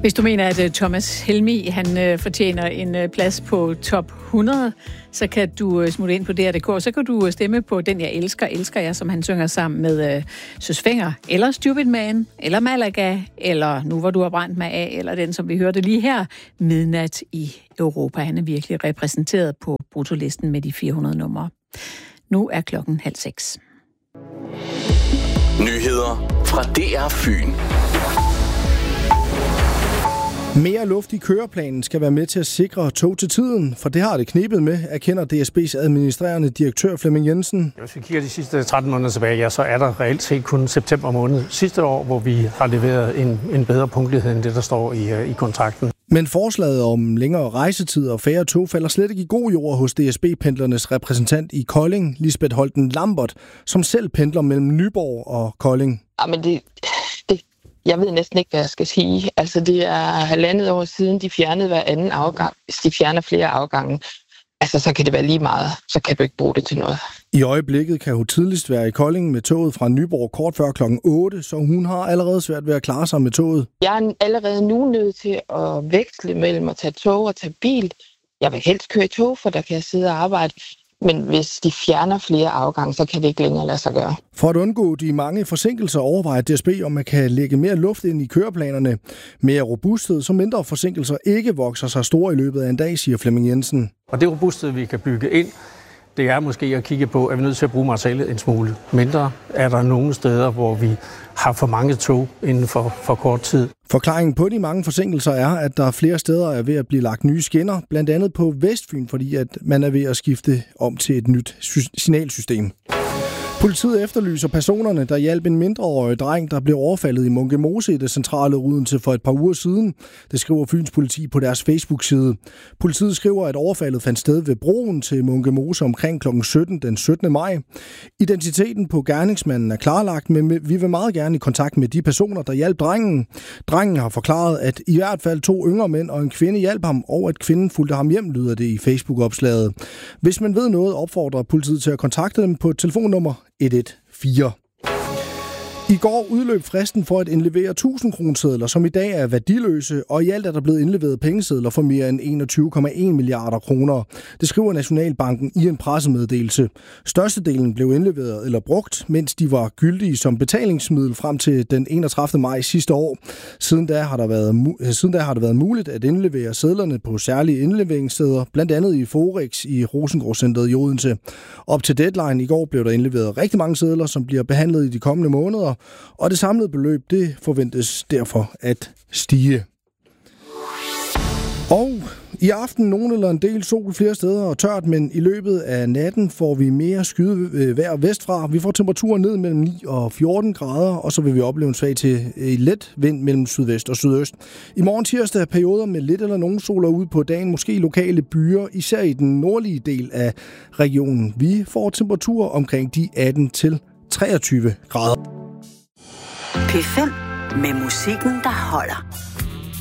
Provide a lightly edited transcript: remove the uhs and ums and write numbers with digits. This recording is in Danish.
Hvis du mener, at Thomas Helmig han fortjener en plads på top 100, så kan du smutte ind på DR.dk, så kan du stemme på Den jeg elsker jeg, som han synger sammen med Søs Fenger, eller Stupid Man, eller Malaga, eller Nu hvor du har brændt mig af, eller den, som vi hørte lige her, Midnat i Europa. Han er virkelig repræsenteret på bruttolisten med de 400 numre. Nu er klokken 5:30. Nyheder fra DR Fyn. Mere luft i køreplanen skal være med til at sikre tog til tiden, for det har det knebet med, erkender DSB's administrerende direktør Flemming Jensen. Hvis vi kigger de sidste 13 måneder tilbage, ja, så er der reelt set kun september måned sidste år, hvor vi har leveret en bedre punktlighed end det, der står i kontrakten. Men forslaget om længere rejsetid og færre tog falder slet ikke i god jord hos DSB-pendlernes repræsentant i Kolding, Lisbeth Holten Lambert, som selv pendler mellem Nyborg og Kolding. Men jeg ved næsten ikke, hvad jeg skal sige. Altså, det er 1,5 år siden, de fjernede hver anden afgang. Hvis de fjerner flere afgange, altså, så kan det være lige meget. Så kan du ikke bruge det til noget. I øjeblikket kan hun tidligst være i Kolding med toget fra Nyborg kort før klokken 8, så hun har allerede svært ved at klare sig med toget. Jeg er allerede nu nødt til at veksle mellem at tage tog og tage bil. Jeg vil helst køre i tog, for der kan jeg sidde og arbejde. Men hvis de fjerner flere afgange, så kan det ikke længere lade sig gøre. For at undgå de mange forsinkelser overvejer DSB, om man kan lægge mere luft ind i køreplanerne. Mere robusthed, så mindre forsinkelser ikke vokser sig store i løbet af en dag, siger Flemming Jensen. Og det robusthed, vi kan bygge ind, det er måske at kigge på, er vi nødt til at bruge materialet en smule mindre? Er der nogle steder, hvor vi har for mange tog inden for kort tid? Forklaringen på de mange forsinkelser er, at der flere steder er ved at blive lagt nye skinner, blandt andet på Vestfyn, fordi at man er ved at skifte om til et nyt signalsystem. Politiet efterlyser personerne, der hjalp en mindreårig dreng, der blev overfaldet i Munke Mose i det centrale Odense for et par uger siden. Det skriver Fyns politi på deres Facebook-side. Politiet skriver, at overfaldet fandt sted ved broen til Munke Mose omkring kl. 17 den 17. maj. Identiteten på gerningsmanden er klarlagt, men vi vil meget gerne i kontakt med de personer, der hjalp drengen. Drengen har forklaret, at i hvert fald 2 yngre mænd og en kvinde hjalp ham, og at kvinden fulgte ham hjem, lyder det i Facebook-opslaget. Hvis man ved noget, opfordrer politiet til at kontakte dem på telefonnummer 114. I går udløb fristen for at indlevere 1000 kronesedler, som i dag er værdiløse, og i alt er der blevet indleveret pengesedler for mere end 21,1 milliarder kroner. Det skriver Nationalbanken i en pressemeddelelse. Størstedelen blev indleveret eller brugt, mens de var gyldige som betalingsmiddel frem til den 31. maj sidste år. Siden da har det været muligt at indlevere sedlerne på særlige indleveringssteder, blandt andet i Forex i Rosengårdscentret i Odense. Op til deadline i går blev der indleveret rigtig mange sedler, som bliver behandlet i de kommende måneder, og det samlede beløb, det forventes derfor at stige. Og i aften nogen eller en del sol flere steder og tørt, men i løbet af natten får vi mere skyde vejr vestfra. Vi får temperaturer ned mellem 9 og 14 grader, og så vil vi opleve en svag til let vind mellem sydvest og sydøst. I morgen tirsdag er perioder med lidt eller nogen soler ud på dagen, måske lokale byer, især i den nordlige del af regionen. Vi får temperaturer omkring de 18 til 23 grader. P5 med musikken, der holder.